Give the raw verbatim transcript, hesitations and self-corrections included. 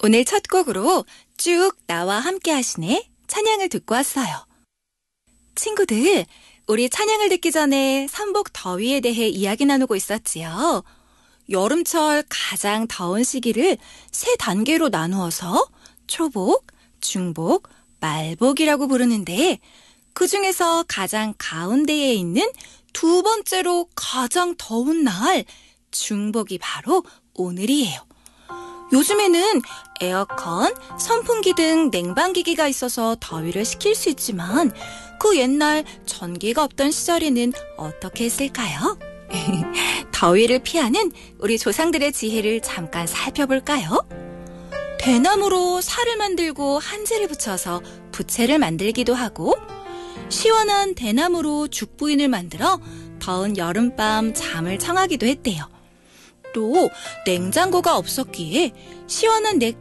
오늘 첫 곡으로 쭉 나와 함께 하시네 찬양을 듣고 왔어요. 친구들, 우리 찬양을 듣기 전에 삼복 더위에 대해 이야기 나누고 있었지요. 여름철 가장 더운 시기를 세 단계로 나누어서 초복, 중복, 말복이라고 부르는데 그 중에서 가장 가운데에 있는 두 번째로 가장 더운 날, 중복이 바로 오늘이에요. 요즘에는 에어컨, 선풍기 등 냉방기기가 있어서 더위를 식힐 수 있지만 그 옛날 전기가 없던 시절에는 어떻게 했을까요? 더위를 피하는 우리 조상들의 지혜를 잠깐 살펴볼까요? 대나무로 살을 만들고 한지를 붙여서 부채를 만들기도 하고 시원한 대나무로 죽부인을 만들어 더운 여름밤 잠을 청하기도 했대요. 또 냉장고가 없었기에 시원한